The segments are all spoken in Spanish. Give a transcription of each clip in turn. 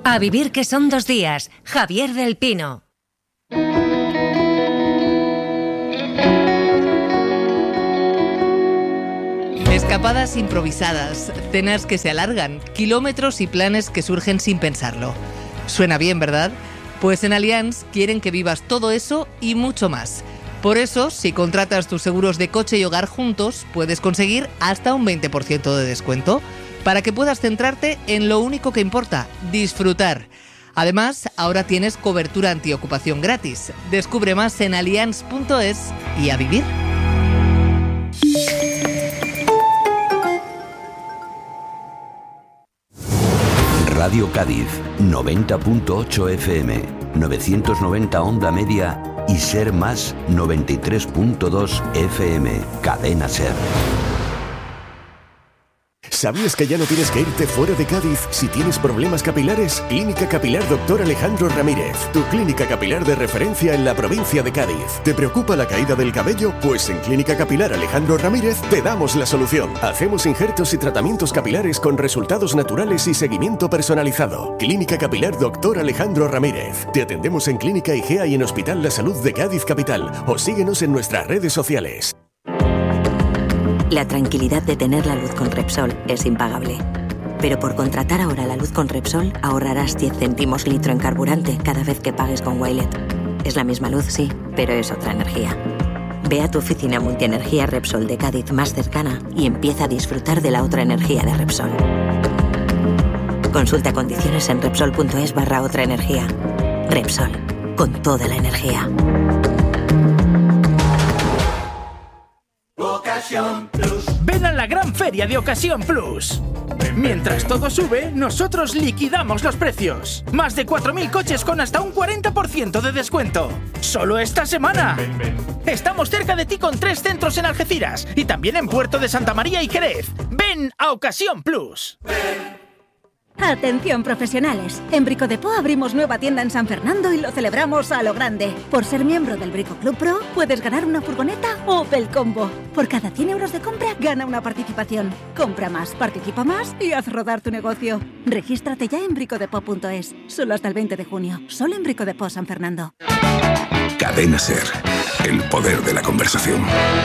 A vivir que son 2 días. Javier del Pino. Escapadas improvisadas, cenas que se alargan, kilómetros y planes que surgen sin pensarlo. Suena bien, ¿verdad? Pues en Allianz quieren que vivas todo eso y mucho más. Por eso, si contratas tus seguros de coche y hogar juntos, puedes conseguir hasta un 20% de descuento, para que puedas centrarte en lo único que importa, disfrutar. Además, ahora tienes cobertura antiocupación gratis. Descubre más en allianz.es y a vivir. Radio Cádiz, 90.8 FM, 990 onda media y Ser Más 93.2 FM, Cadena Ser. ¿Sabías que ya no tienes que irte fuera de Cádiz si tienes problemas capilares? Clínica Capilar Dr. Alejandro Ramírez, tu clínica capilar de referencia en la provincia de Cádiz. ¿Te preocupa la caída del cabello? Pues en Clínica Capilar Alejandro Ramírez te damos la solución. Hacemos injertos y tratamientos capilares con resultados naturales y seguimiento personalizado. Clínica Capilar Dr. Alejandro Ramírez. Te atendemos en Clínica IGEA y en Hospital La Salud de Cádiz Capital. O síguenos en nuestras redes sociales. La tranquilidad de tener la luz con Repsol es impagable. Pero por contratar ahora la luz con Repsol ahorrarás 10 céntimos litro en carburante cada vez que pagues con Wilet. Es la misma luz, sí, pero es otra energía. Ve a tu oficina multienergía Repsol de Cádiz más cercana y empieza a disfrutar de la otra energía de Repsol. Consulta condiciones en Repsol.es/otra energía. Repsol, con toda la energía. Ven a la gran feria de Ocasión Plus. Mientras todo sube, nosotros liquidamos los precios. Más de 4.000 coches con hasta un 40% de descuento. ¡Solo esta semana! Estamos cerca de ti con 3 centros en Algeciras y también en Puerto de Santa María y Jerez. ¡Ven a Ocasión Plus! Atención profesionales, en Brico Depot abrimos nueva tienda en San Fernando y lo celebramos a lo grande. Por ser miembro del Brico Club Pro puedes ganar una furgoneta Opel Combo. Por cada 100 euros de compra gana una participación. Compra más, participa más y haz rodar tu negocio. Regístrate ya en bricodepot.es. Solo hasta el 20 de junio. Solo en Brico Depot San Fernando. Cadena Ser, el poder de la conversación.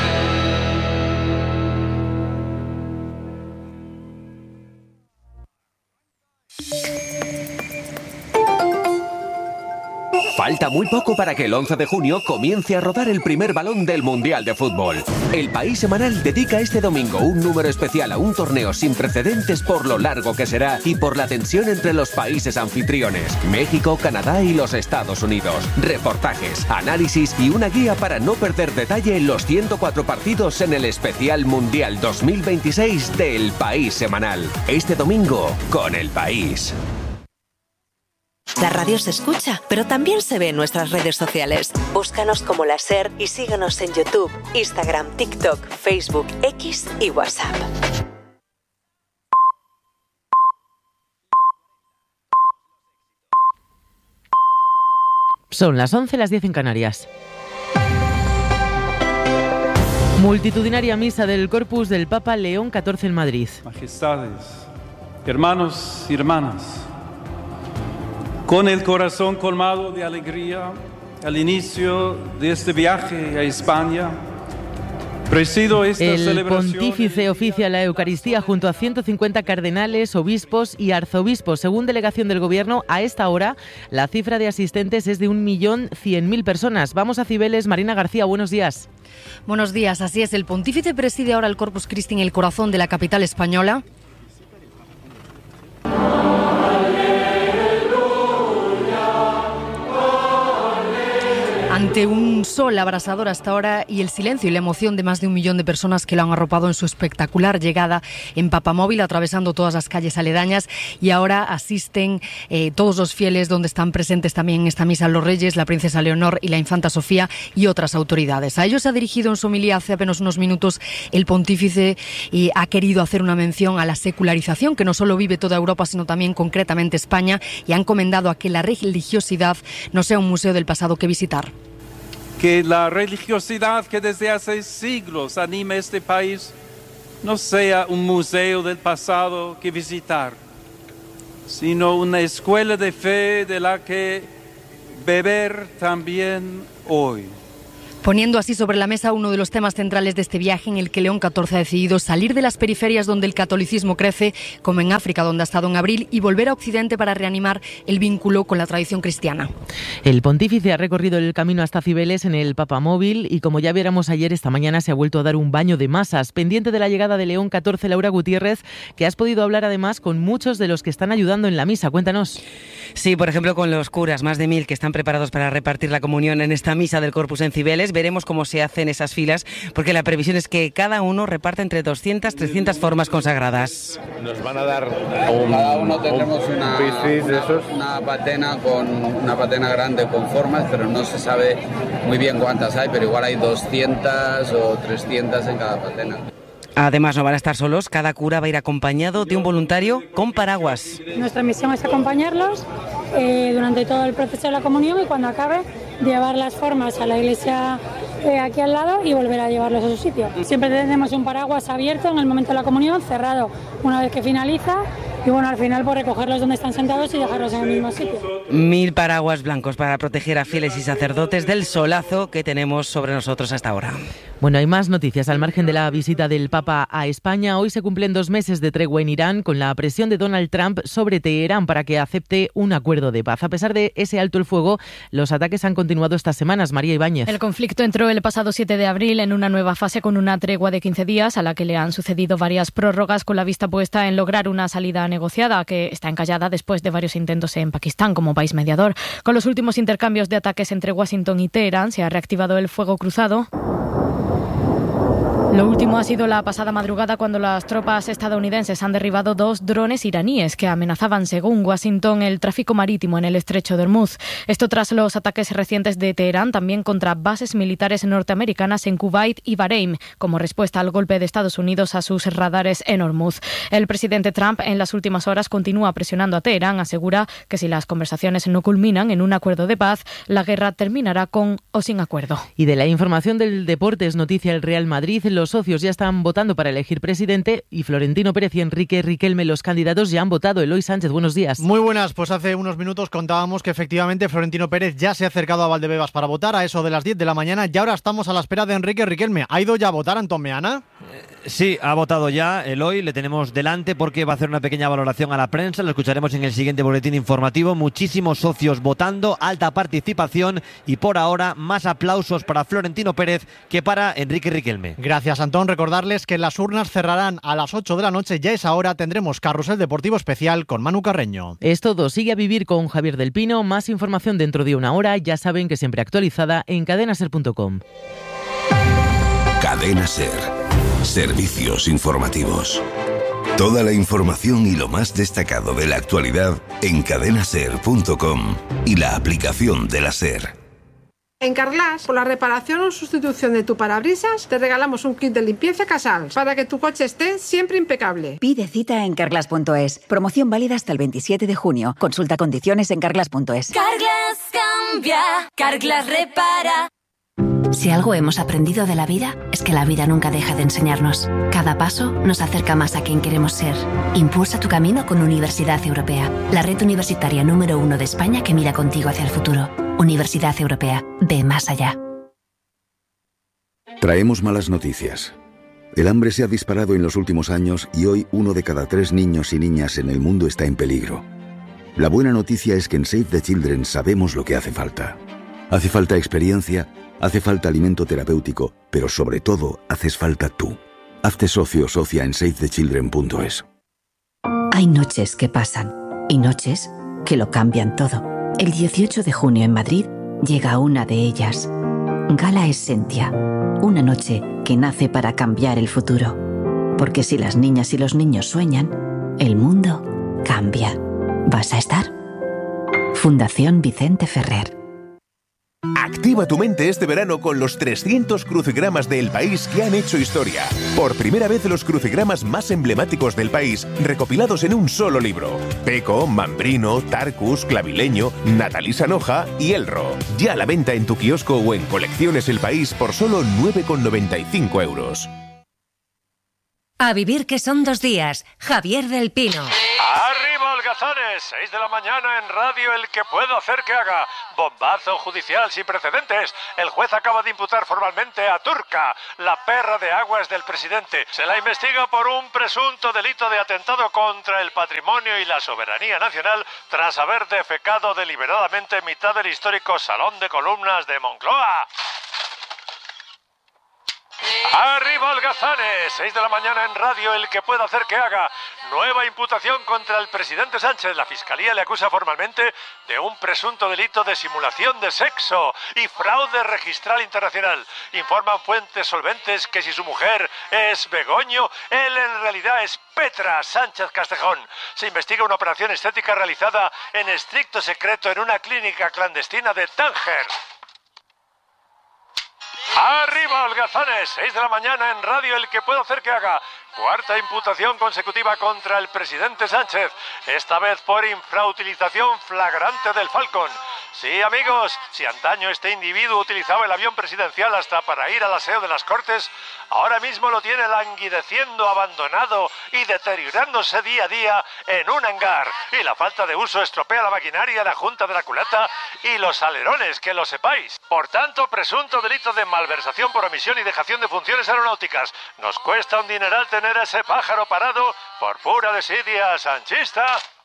Falta muy poco para que el 11 de junio comience a rodar el primer balón del Mundial de Fútbol. El País Semanal dedica este domingo un número especial a un torneo sin precedentes por lo largo que será y por la tensión entre los países anfitriones, México, Canadá y los Estados Unidos. Reportajes, análisis y una guía para no perder detalle en los 104 partidos en el especial Mundial 2026 del País Semanal. Este domingo con El País. La radio se escucha, pero también se ve en nuestras redes sociales. Búscanos como La Ser y síguenos en YouTube, Instagram, TikTok, Facebook, X y WhatsApp. Son las 11, las 10 en Canarias. Multitudinaria misa del Corpus del Papa León XIV en Madrid. Majestades, hermanos y hermanas, con el corazón colmado de alegría al inicio de este viaje a España, presido esta celebración. El pontífice oficia la Eucaristía junto a 150 cardenales, obispos y arzobispos. Según delegación del Gobierno, a esta hora la cifra de asistentes es de 1.100.000 personas. Vamos a Cibeles. Marina García, buenos días. Buenos días, así es. El pontífice preside ahora el Corpus Christi en el corazón de la capital española. Ante un sol abrasador hasta ahora y el silencio y la emoción de más de 1 millón de personas que lo han arropado en su espectacular llegada en papamóvil, atravesando todas las calles aledañas, y ahora asisten todos los fieles, donde están presentes también en esta misa los reyes, la princesa Leonor y la infanta Sofía y otras autoridades. A ellos se ha dirigido en su homilía hace apenas unos minutos el pontífice y ha querido hacer una mención a la secularización que no solo vive toda Europa, sino también concretamente España, y ha encomendado a que la religiosidad no sea un museo del pasado que visitar. Que la religiosidad que desde hace siglos anima este país no sea un museo del pasado que visitar. sino una escuela de fe de la que beber también hoy. Poniendo así sobre la mesa uno de los temas centrales de este viaje, en el que León XIV ha decidido salir de las periferias donde el catolicismo crece, como en África donde ha estado en abril, y volver a Occidente para reanimar el vínculo con la tradición cristiana. El pontífice ha recorrido el camino hasta Cibeles en el Papamóvil y, como ya viéramos ayer, esta mañana se ha vuelto a dar un baño de masas. Pendiente de la llegada de León XIV, Laura Gutiérrez, que has podido hablar además con muchos de los que están ayudando en la misa. Cuéntanos. Sí, por ejemplo, con los curas, más de 1000 que están preparados para repartir la comunión en esta misa del Corpus en Cibeles. Veremos cómo se hacen esas filas, porque la previsión es que cada uno reparte entre 200, 300 formas consagradas. Nos van a dar cada uno tendremos una patena grande con formas, pero no se sabe muy bien cuántas hay, pero igual hay 200 o 300 en cada patena. Además, no van a estar solos, cada cura va a ir acompañado de un voluntario con paraguas. Nuestra misión es acompañarlos durante todo el proceso de la comunión, y cuando acabe, llevar las formas a la iglesia aquí al lado y volver a llevarlos a su sitio. Siempre tenemos un paraguas abierto en el momento de la comunión, cerrado una vez que finaliza, y bueno, al final por recogerlos donde están sentados y dejarlos en el mismo sitio. 1000 paraguas blancos para proteger a fieles y sacerdotes del solazo que tenemos sobre nosotros hasta ahora. Bueno, hay más noticias al margen de la visita del Papa a España. Hoy se cumplen 2 meses de tregua en Irán, con la presión de Donald Trump sobre Teherán para que acepte un acuerdo de paz. A pesar de ese alto el fuego, los ataques han continuado estas semanas. María Ibáñez. El conflicto entró el pasado 7 de abril en una nueva fase con una tregua de 15 días, a la que le han sucedido varias prórrogas, con la vista puesta en lograr una salida negociada, que está encallada después de varios intentos en Pakistán como país mediador. Con los últimos intercambios de ataques entre Washington y Teherán, se ha reactivado el fuego cruzado. Lo último ha sido la pasada madrugada, cuando las tropas estadounidenses han derribado 2 drones iraníes que amenazaban, según Washington, el tráfico marítimo en el estrecho de Hormuz. Esto tras los ataques recientes de Teherán también contra bases militares norteamericanas en Kuwait y Bahrein, como respuesta al golpe de Estados Unidos a sus radares en Hormuz. El presidente Trump en las últimas horas continúa presionando a Teherán. Asegura que si las conversaciones no culminan en un acuerdo de paz, la guerra terminará con o sin acuerdo. Y de la información del deporte es noticia el Real Madrid. Los socios ya están votando para elegir presidente, y Florentino Pérez y Enrique Riquelme, los candidatos, ya han votado. Eloy Sánchez, buenos días. Muy buenas, pues hace unos minutos contábamos que efectivamente Florentino Pérez ya se ha acercado a Valdebebas para votar a eso de las 10 de la mañana, y ahora estamos a la espera de Enrique Riquelme. ¿Ha ido ya a votar Antón Meana? Sí, ha votado ya Eloy, le tenemos delante porque va a hacer una pequeña valoración a la prensa, lo escucharemos en el siguiente boletín informativo. Muchísimos socios votando, alta participación, y por ahora más aplausos para Florentino Pérez que para Enrique Riquelme. Gracias, Antón. Recordarles que las urnas cerrarán a las 8 de la noche, ya a esa hora tendremos Carrusel Deportivo Especial con Manu Carreño. Es todo, sigue a vivir con Javier del Pino, más información dentro de una hora, ya saben que siempre actualizada en cadenaser.com. Cadena Ser. Servicios informativos. Toda la información y lo más destacado de la actualidad en cadenaser.com y la aplicación de la Ser. En Carglass, por la reparación o sustitución de tu parabrisas, te regalamos un kit de limpieza Casals para que tu coche esté siempre impecable. Pide cita en carglass.es. Promoción válida hasta el 27 de junio. Consulta condiciones en carglass.es. Carglass cambia, Carglass repara. Si algo hemos aprendido de la vida, es que la vida nunca deja de enseñarnos. Cada paso nos acerca más a quien queremos ser. Impulsa tu camino con Universidad Europea, la red universitaria número 1 de España que mira contigo hacia el futuro. Universidad Europea, ve más allá. Traemos malas noticias. El hambre se ha disparado en los últimos años y hoy 1 de cada 3 niños y niñas en el mundo está en peligro. La buena noticia es que en Save the Children sabemos lo que hace falta. Hace falta experiencia, hace falta alimento terapéutico, pero sobre todo haces falta tú. Hazte socio o socia en savethechildren.es. Hay noches que pasan y noches que lo cambian todo. El 18 de junio en Madrid llega una de ellas. Gala Essentia, una noche que nace para cambiar el futuro. Porque si las niñas y los niños sueñan, el mundo cambia. ¿Vas a estar? Fundación Vicente Ferrer. Activa tu mente este verano con los 300 crucigramas del país que han hecho historia. Por primera vez los crucigramas más emblemáticos del país recopilados en un solo libro. Peco, Mambrino, Tarcus, Clavileño, Natalí Sanoja y Elro. Ya a la venta en tu kiosco o en Colecciones El País por solo 9,95 €. A vivir que son 2 días. Javier del Pino. ¡Arriba el holgazanes! 6 de la mañana en radio, el que puedo hacer que haga. Bombazo judicial sin precedentes. El juez acaba de imputar formalmente a Turca, la perra de aguas del presidente. Se la investiga por un presunto delito de atentado contra el patrimonio y la soberanía nacional tras haber defecado deliberadamente en mitad del histórico Salón de Columnas de Moncloa. ¡Arriba holgazanes! 6 de la mañana en radio, el que pueda hacer que haga. Nueva imputación contra el presidente Sánchez. La Fiscalía le acusa formalmente de un presunto delito de simulación de sexo y fraude registral internacional. Informan fuentes solventes que si su mujer es Begoño, él en realidad es Petra Sánchez Castejón. Se investiga una operación estética realizada en estricto secreto en una clínica clandestina de Tánger. ¡Arriba, holgazanes! 6 de la mañana en radio, el que puedo hacer que haga. Cuarta imputación consecutiva contra el presidente Sánchez, esta vez por infrautilización flagrante del Falcon. Sí, amigos, si antaño este individuo utilizaba el avión presidencial hasta para ir al aseo de las Cortes, ahora mismo lo tiene languideciendo, abandonado y deteriorándose día a día en un hangar. Y la falta de uso estropea la maquinaria, la junta de la culata y los alerones, que lo sepáis. Por tanto, presunto delito de malversación por omisión y dejación de funciones aeronáuticas. Nos cuesta un dineral tener a ese pájaro parado por pura desidia sanchista.